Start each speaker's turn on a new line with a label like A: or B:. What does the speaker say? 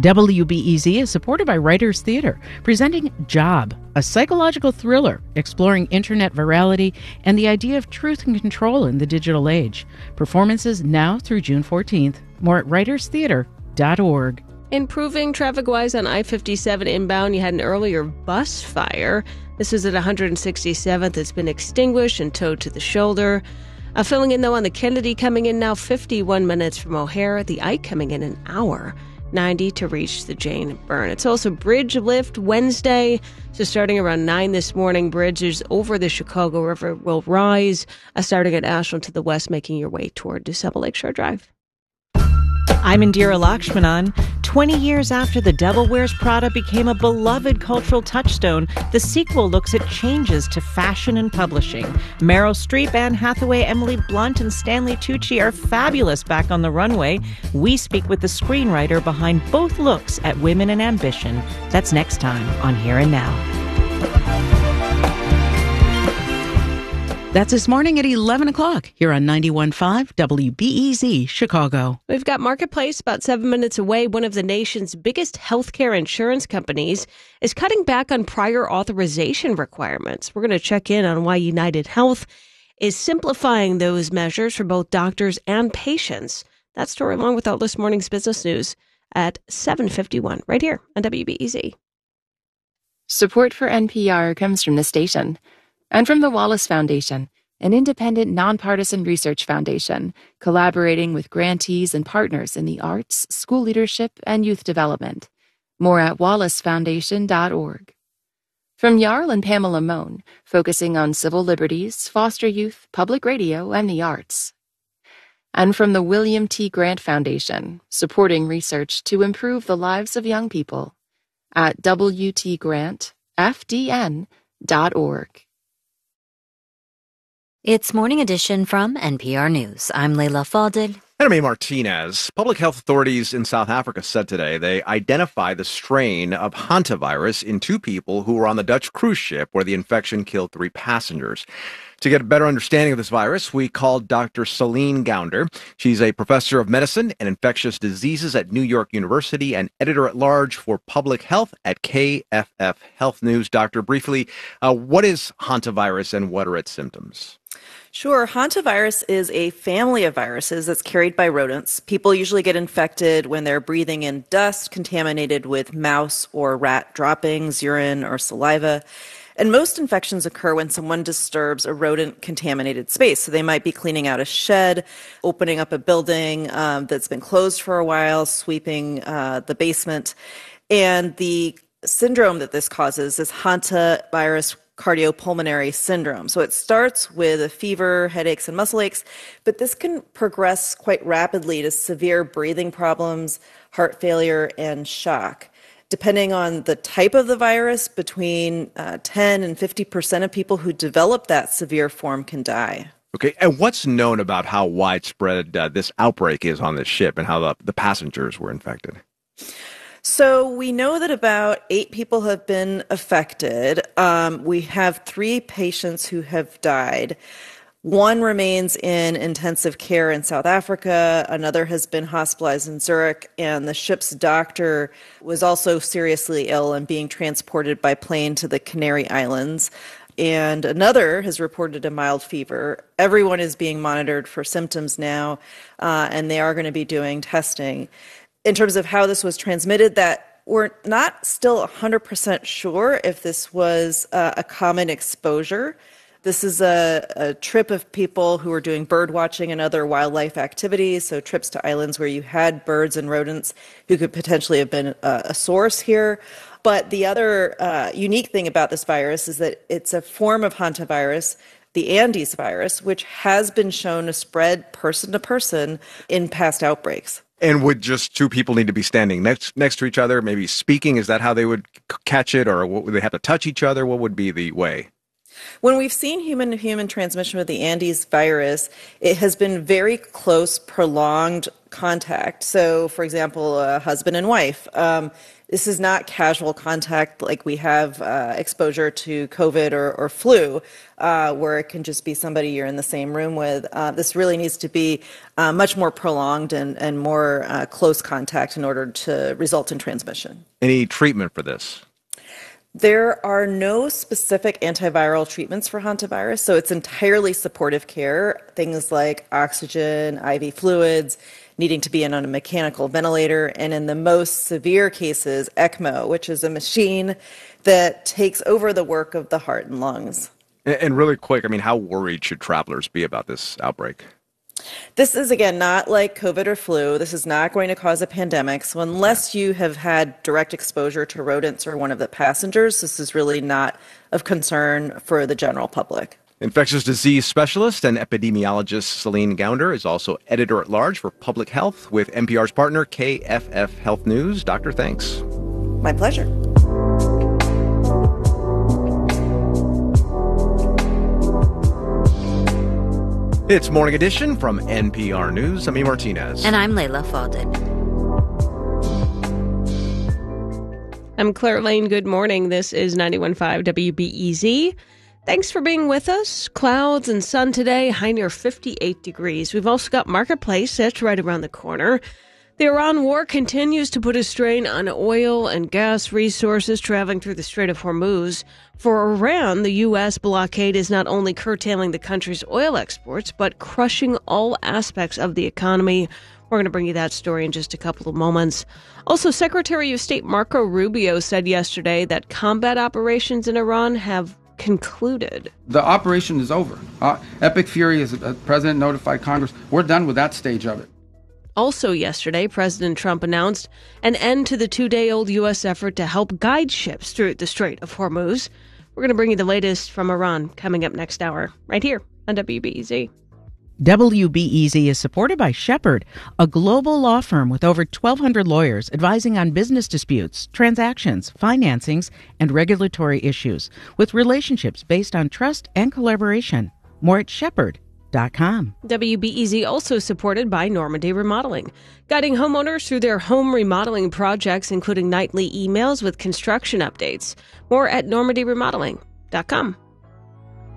A: WBEZ is supported by Writers Theater, presenting Job, a psychological thriller exploring internet virality and the idea of truth and control in the digital age. Performances now through June 14th. More at writerstheater.org.
B: Improving traffic-wise on I-57 inbound, you had an earlier bus fire. This was at 167th. It's been extinguished and towed to the shoulder. Filling in, though, on the Kennedy coming in now 51 minutes from O'Hare. The Ike coming in an hour, 90 to reach the Jane Byrne. It's also bridge lift Wednesday. So starting around 9 this morning, bridges over the Chicago River will rise, starting at Ashland to the west, making your way toward DuSable Lakeshore Drive.
C: I'm Indira Lakshmanan. 20 years after The Devil Wears Prada became a beloved cultural touchstone, the sequel looks at changes to fashion and publishing. Meryl Streep, Anne Hathaway, Emily Blunt, and Stanley Tucci are fabulous back on the runway. We speak with the screenwriter behind both looks at Women and Ambition. That's next time on Here and Now.
A: That's this morning at 11 o'clock here on 91.5 WBEZ Chicago.
B: We've got Marketplace about 7 minutes away. One of the nation's biggest healthcare insurance companies is cutting back on prior authorization requirements. We're going to check in on why United Health is simplifying those measures for both doctors and patients. That story along with all this morning's business news at 7:51 right here on WBEZ.
D: Support for NPR comes from the station and from the Wallace Foundation, an independent, nonpartisan research foundation collaborating with grantees and partners in the arts, school leadership, and youth development. More at wallacefoundation.org. From Jarl and Pamela Mohn, focusing on civil liberties, foster youth, public radio, and the arts. And from the William T. Grant Foundation, supporting research to improve the lives of young people at wtgrantfdn.org.
E: It's Morning Edition from NPR News. I'm Leila Fadel.
F: And I'm A. Martinez. Public health authorities in South Africa said today they identified the strain of hantavirus in 2 people who were on the Dutch cruise ship where the infection killed 3 passengers. To get a better understanding of this virus, we called Dr. Celine Gounder. She's a professor of medicine and infectious diseases at New York University and editor-at-large for public health at KFF Health News. Doctor, briefly, what is hantavirus and what are its symptoms?
G: Sure. Hantavirus is a family of viruses that's carried by rodents. People usually get infected when they're breathing in dust contaminated with mouse or rat droppings, urine, or saliva. And most infections occur when someone disturbs a rodent-contaminated space. So they might be cleaning out a shed, opening up a building that's been closed for a while, sweeping the basement. And the syndrome that this causes is hantavirus cardiopulmonary syndrome. So it starts with a fever, headaches, and muscle aches, but this can progress quite rapidly to severe breathing problems, heart failure, and shock. Depending on the type of the virus, between 10 and 50% of people who develop that severe form can die.
F: Okay, and what's known about how widespread this outbreak is on this ship and how the passengers were infected?
G: So we know that about 8 people have been affected. We have 3 patients who have died. 1 remains in intensive care in South Africa. Another has been hospitalized in Zurich. And the ship's doctor was also seriously ill and being transported by plane to the Canary Islands. And another has reported a mild fever. Everyone is being monitored for symptoms now, and they are going to be doing testing. In terms of how this was transmitted, that we're not still 100% sure if this was a common exposure. This is a trip of people who are doing bird watching and other wildlife activities, so trips to islands where you had birds and rodents who could potentially have been a source here. But the other unique thing about this virus is that it's a form of hantavirus, the Andes virus, which has been shown to spread person to person in past outbreaks.
F: And would just 2 people need to be standing next to each other, maybe speaking? Is that how they would catch it, or would they have to touch each other? What would be the way?
G: When we've seen human-to-human transmission with the Andes virus, it has been very close, prolonged contact. So, for example, a husband and wife. This is not casual contact like we have exposure to COVID or flu, where it can just be somebody you're in the same room with. This really needs to be much more prolonged and more close contact in order to result in transmission.
F: Any treatment for this?
G: There are no specific antiviral treatments for hantavirus, so it's entirely supportive care, things like oxygen, IV fluids, needing to be in on a mechanical ventilator, and in the most severe cases, ECMO, which is a machine that takes over the work of the heart and lungs.
F: And really quick, how worried should travelers be about this outbreak?
G: This is, again, not like COVID or flu. This is not going to cause a pandemic. So unless you have had direct exposure to rodents or one of the passengers, this is really not of concern for the general public.
F: Infectious disease specialist and epidemiologist Celine Gounder is also editor-at-large for Public Health with NPR's partner, KFF Health News. Doctor, thanks.
G: My pleasure.
F: It's Morning Edition from NPR News. I'm E. Martinez.
E: And I'm Leila Fadel.
B: I'm Claire Lane. Good morning. This is 91.5 WBEZ. Thanks for being with us. Clouds and sun today, high near 58 degrees. We've also got Marketplace. That's right around the corner. The Iran war continues to put a strain on oil and gas resources traveling through the Strait of Hormuz. For Iran, the U.S. blockade is not only curtailing the country's oil exports, but crushing all aspects of the economy. We're going to bring you that story in just a couple of moments. Also, Secretary of State Marco Rubio said yesterday that combat operations in Iran have concluded.
H: The operation is over. Epic Fury, as the president notified Congress, we're done with that stage of it.
B: Also yesterday, President Trump announced an end to the two-day-old U.S. effort to help guide ships through the Strait of Hormuz. We're going to bring you the latest from Iran coming up next hour, right here on WBEZ.
A: WBEZ is supported by Shepherd, a global law firm with over 1,200 lawyers advising on business disputes, transactions, financings, and regulatory issues, with relationships based on trust and collaboration. More at Shepherd.com.
B: WBEZ also supported by Normandy Remodeling, guiding homeowners through their home remodeling projects, including nightly emails with construction updates. More at NormandyRemodeling.com.